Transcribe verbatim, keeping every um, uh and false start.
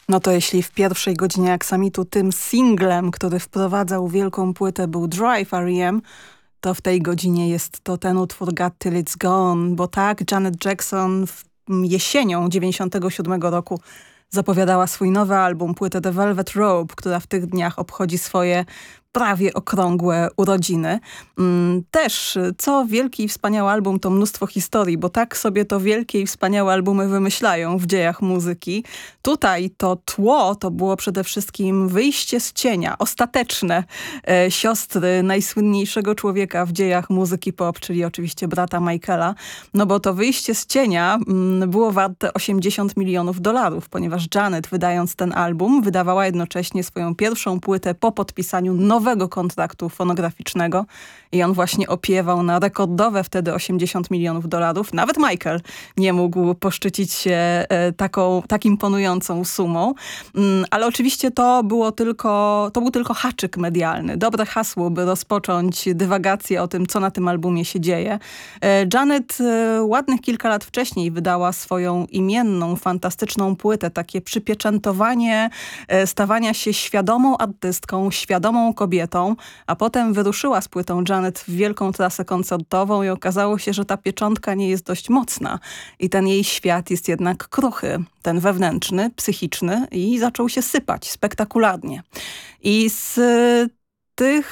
No to jeśli w pierwszej godzinie Aksamitu tym singlem, który wprowadzał wielką płytę, był Drive R E M, to w tej godzinie jest to ten utwór Got Till It's Gone, bo tak Janet Jackson w jesienią dziewięćdziesiątego siódmego roku zapowiadała swój nowy album, płytę The Velvet Rope, która w tych dniach obchodzi swoje prawie okrągłe urodziny. Też, co wielki i wspaniały album, to mnóstwo historii, bo tak sobie to wielkie i wspaniałe albumy wymyślają w dziejach muzyki. Tutaj to tło to było przede wszystkim wyjście z cienia, ostateczne e, siostry najsłynniejszego człowieka w dziejach muzyki pop, czyli oczywiście brata Michaela, no bo to wyjście z cienia m, było warte osiemdziesiąt milionów dolarów, ponieważ Janet, wydając ten album, wydawała jednocześnie swoją pierwszą płytę po podpisaniu nowego nowego kontraktu fonograficznego i on właśnie opiewał na rekordowe wtedy osiemdziesiąt milionów dolarów. Nawet Michael nie mógł poszczycić się e, taką, tak imponującą sumą. Mm, ale oczywiście to było tylko, to był tylko haczyk medialny. Dobre hasło, by rozpocząć dywagację o tym, co na tym albumie się dzieje. E, Janet e, ładnych kilka lat wcześniej wydała swoją imienną, fantastyczną płytę, takie przypieczętowanie e, stawania się świadomą artystką, świadomą kobietą, a potem wyruszyła z płytą Janet w wielką trasę koncertową i okazało się, że ta pieczątka nie jest dość mocna i ten jej świat jest jednak kruchy, ten wewnętrzny, psychiczny i zaczął się sypać spektakularnie. I z tych